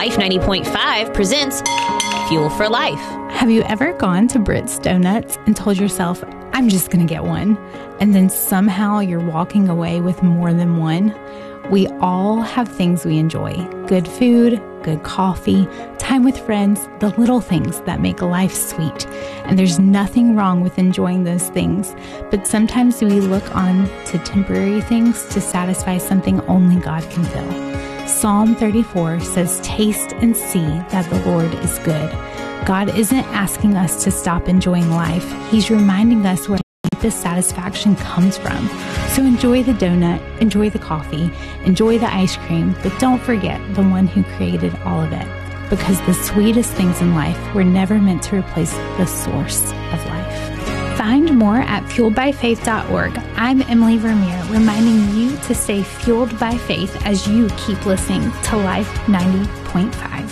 Life 90.5 presents Fuel for Life. Have you ever gone to Britt's Donuts and told yourself, I'm just going to get one, and then somehow you're walking away with more than one? We all have things we enjoy. Good food, good coffee, time with friends, the little things that make life sweet. And there's nothing wrong with enjoying those things. But sometimes we look on to temporary things to satisfy something only God can fill. Psalm 34 says, taste and see that the Lord is good. God isn't asking us to stop enjoying life. He's reminding us where deepest satisfaction comes from. So enjoy the donut, enjoy the coffee, enjoy the ice cream, but don't forget the one who created all of it. Because the sweetest things in life were never meant to replace the source of life. Find more at fueledbyfaith.org. I'm Emily Vermeer, reminding you to stay fueled by faith as you keep listening to Life 90.5.